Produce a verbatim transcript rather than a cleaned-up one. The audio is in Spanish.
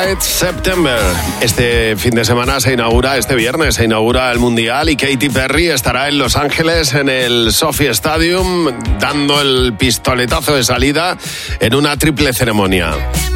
Moonlight September. Este fin de semana se inaugura, este viernes se inaugura el Mundial y Katy Perry estará en Los Ángeles en el SoFi Stadium dando el pistoletazo de salida en una triple ceremonia.